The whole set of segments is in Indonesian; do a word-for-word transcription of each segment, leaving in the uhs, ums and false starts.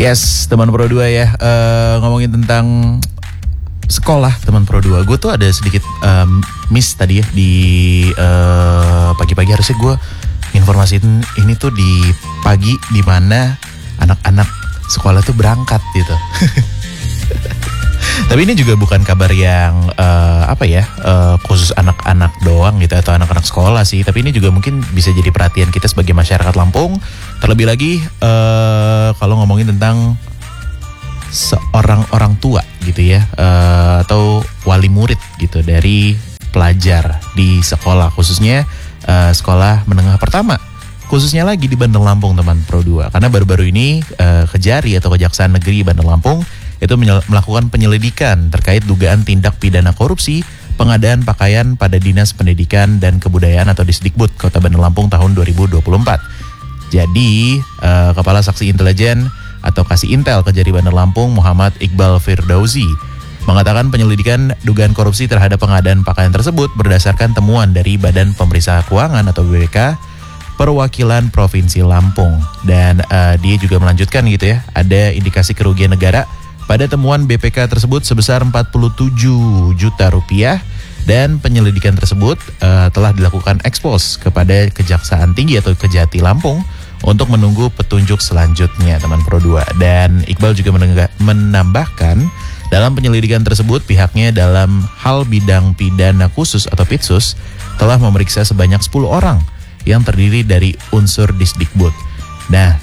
Yes, teman Pro dua ya, uh, ngomongin tentang sekolah teman Pro dua. Gue tuh ada sedikit um, miss tadi ya di uh, pagi-pagi. Harusnya gue informasiin ini tuh di pagi di mana anak-anak sekolah tuh berangkat gitu. Tapi ini juga bukan kabar yang uh, apa ya uh, khusus anak-anak doang gitu atau anak-anak sekolah sih. Tapi ini juga mungkin bisa jadi perhatian kita sebagai masyarakat Lampung. Terlebih lagi uh, kalau ngomongin tentang seorang orang tua gitu ya, uh, atau wali murid gitu dari pelajar di sekolah, khususnya uh, sekolah menengah pertama, khususnya lagi di Bandar Lampung teman Pro dua. Karena baru-baru ini uh, Kejari atau Kejaksaan Negeri Bandar Lampung itu melakukan penyelidikan terkait dugaan tindak pidana korupsi pengadaan pakaian pada Dinas Pendidikan dan Kebudayaan atau Disdikbud Kota Bandar Lampung tahun dua ribu dua puluh empat. Jadi uh, Kepala Saksi Intelijen atau Kasih Intel Kejari Bandar Lampung Muhammad Iqbal Firdausi mengatakan penyelidikan dugaan korupsi terhadap pengadaan pakaian tersebut berdasarkan temuan dari Badan Pemeriksa Keuangan atau B P K Perwakilan Provinsi Lampung. Dan uh, dia juga melanjutkan gitu ya, ada indikasi kerugian negara pada temuan B P K tersebut sebesar empat puluh tujuh juta rupiah dan penyelidikan tersebut uh, telah dilakukan ekspos kepada Kejaksaan Tinggi atau Kejati Lampung untuk menunggu petunjuk selanjutnya teman Pro dua. Dan Iqbal juga menambahkan dalam penyelidikan tersebut pihaknya dalam hal bidang pidana khusus atau Pitsus telah memeriksa sebanyak sepuluh orang yang terdiri dari unsur Disdikbud. Nah,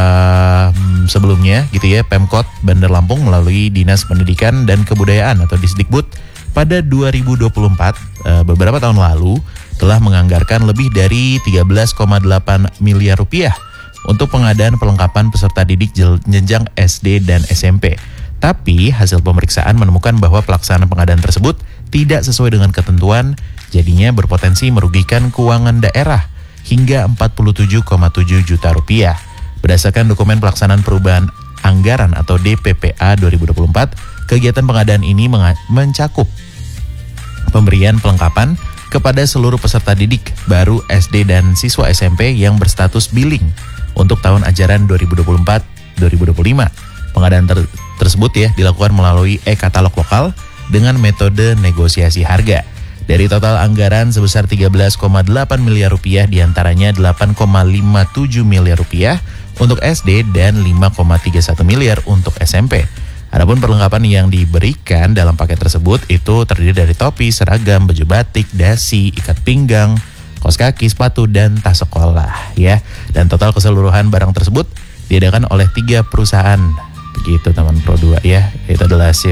uh, sebelumnya gitu ya, Pemkot Bandar Lampung melalui Dinas Pendidikan dan Kebudayaan atau Disdikbud pada dua ribu dua puluh empat, uh, beberapa tahun lalu, telah menganggarkan lebih dari tiga belas koma delapan miliar rupiah untuk pengadaan perlengkapan peserta didik jenjang S D dan S M P. Tapi hasil pemeriksaan menemukan bahwa pelaksanaan pengadaan tersebut tidak sesuai dengan ketentuan, jadinya berpotensi merugikan keuangan daerah hingga empat puluh tujuh koma tujuh juta rupiah. Berdasarkan dokumen pelaksanaan perubahan anggaran atau D P P A dua ribu dua puluh empat, kegiatan pengadaan ini mencakup pemberian perlengkapan kepada seluruh peserta didik baru S D dan siswa S M P yang berstatus billing untuk tahun ajaran dua ribu dua puluh empat dua ribu dua puluh lima. Pengadaan ter- tersebut ya dilakukan melalui e-katalog lokal dengan metode negosiasi harga. Dari total anggaran sebesar tiga belas koma delapan miliar rupiah, diantaranya delapan koma lima tujuh miliar rupiah untuk S D dan lima koma tiga satu miliar untuk S M P. Adapun perlengkapan yang diberikan dalam paket tersebut itu terdiri dari topi, seragam, baju batik, dasi, ikat pinggang, kaos kaki, sepatu, dan tas sekolah ya. Dan total keseluruhan barang tersebut diadakan oleh tiga perusahaan begitu teman Pro dua ya. Itu adalah C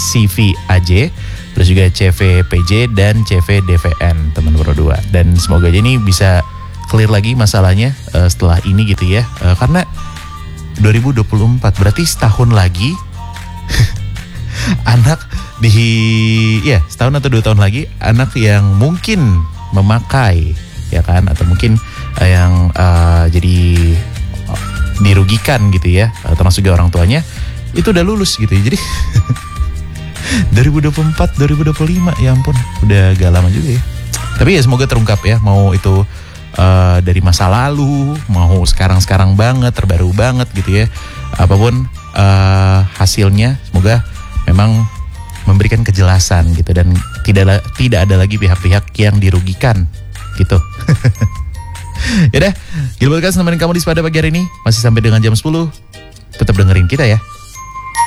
V A J, terus juga C V P J dan C V D V N teman Pro dua. Dan semoga aja ini bisa clear lagi masalahnya uh, setelah ini gitu ya. Uh, karena dua ribu dua puluh empat berarti setahun lagi anak di ya setahun atau dua tahun lagi anak yang mungkin memakai ya kan, atau mungkin uh, yang uh, jadi uh, dirugikan gitu ya, uh, termasuk juga orang tuanya itu udah lulus gitu ya. Jadi dua ribu dua puluh empat dua ribu dua puluh lima ya ampun, udah agak lama juga ya. Tapi ya semoga terungkap ya, mau itu uh, dari masa lalu, mau sekarang-sekarang banget, terbaru banget gitu ya. Apapun uh, hasilnya semoga memang memberikan kejelasan gitu dan tidak tidak ada lagi pihak-pihak yang dirugikan gitu. Yaudah, Gilbert Kas nemenin kamu di Sepada pagi hari ini masih sampai dengan jam sepuluh. Tetap dengerin kita ya.